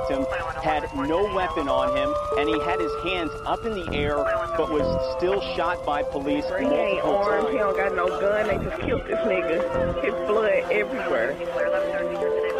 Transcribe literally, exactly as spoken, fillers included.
victim had no weapon on him, and he had his hands up in the air, but was still shot by police He ain't multiple armed, he times. don't got no gun, they just killed this nigga. His blood everywhere.